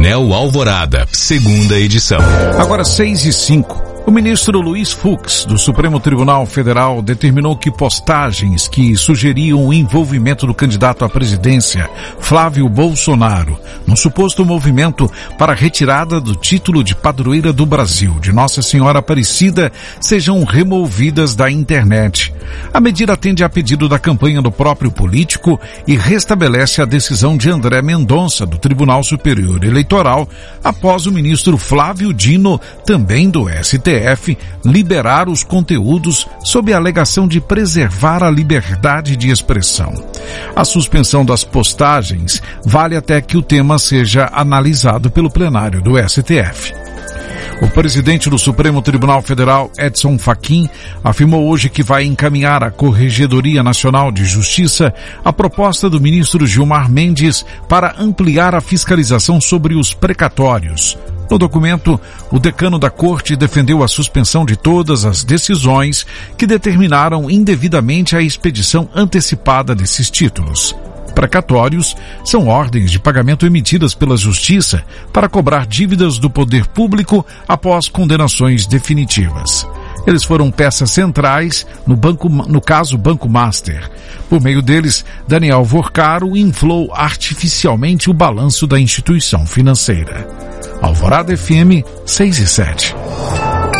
Painel Alvorada, segunda edição. Agora 6:05. O ministro Luiz Fux, do Supremo Tribunal Federal, determinou que postagens que sugeriam o envolvimento do candidato à presidência, Flávio Bolsonaro, num suposto movimento para a retirada do título de padroeira do Brasil, de Nossa Senhora Aparecida, sejam removidas da internet. A medida atende a pedido da campanha do próprio político e restabelece a decisão de André Mendonça, do Tribunal Superior Eleitoral, após o ministro Flávio Dino, também do STF, liberar os conteúdos sob a alegação de preservar a liberdade de expressão. A suspensão das postagens vale até que o tema seja analisado pelo plenário do STF. O presidente do Supremo Tribunal Federal, Edson Fachin, afirmou hoje que vai encaminhar à Corregedoria Nacional de Justiça a proposta do ministro Gilmar Mendes para ampliar a fiscalização sobre os precatórios. No documento, o decano da Corte defendeu a suspensão de todas as decisões que determinaram indevidamente a expedição antecipada desses títulos. Precatórios são ordens de pagamento emitidas pela Justiça para cobrar dívidas do poder público após condenações definitivas. Eles foram peças centrais no caso Banco Master. Por meio deles, Daniel Vorcaro inflou artificialmente o balanço da instituição financeira. Alvorada FM 6:07.